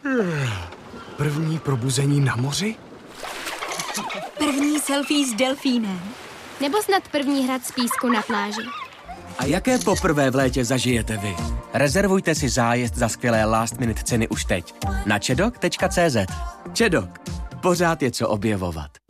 První probuzení na moři? První selfie s delfínem. Nebo snad první hrad z písku na pláži. A jaké poprvé v létě zažijete vy? Rezervujte si zájezd za skvělé last minute ceny už teď na čedok.cz. Čedok. Pořád je co objevovat.